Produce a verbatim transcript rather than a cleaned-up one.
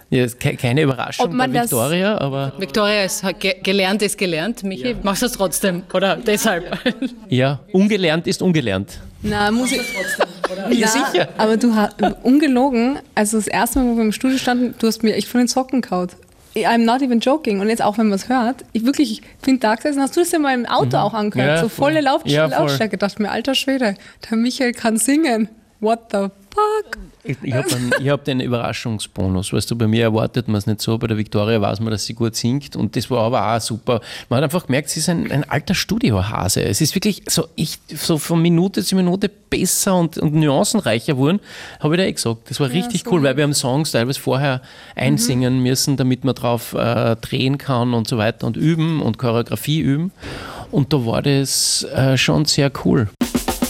Ja, ist ke- keine Überraschung Ob man bei das- Victoria, aber Victoria ist ge- gelernt, ist gelernt. Michi, machst du es trotzdem, oder deshalb? ja, ungelernt ist ungelernt. Na, muss ich. Ja, sicher. Aber du hast ungelogen, also das erste Mal, wo wir im Studio standen, du hast mir echt von den Socken kaut. I'm not even joking. Und jetzt auch, wenn man es hört, ich wirklich, ich bin da gesessen, hast du das ja mal im Auto auch angehört? Ja, so voll. volle Laut- Ja, voll. Lautstärke. Dachte mir, alter Schwede, der Michael kann singen. What the fuck? Ich, ich habe hab den Überraschungsbonus. Weißt du, bei mir erwartet man es nicht so. Bei der Victoria weiß man, dass sie gut singt. Und das war aber auch super. Man hat einfach gemerkt, sie ist ein, ein alter Studiohase. Es ist wirklich so, ich, so von Minute zu Minute besser und, und nuancenreicher geworden, habe ich da eh gesagt. Das war richtig so cool, weil wir haben Songs teilweise vorher einsingen müssen, damit man drauf äh, drehen kann und so weiter und üben und Choreografie üben. Und da war das äh, schon sehr cool.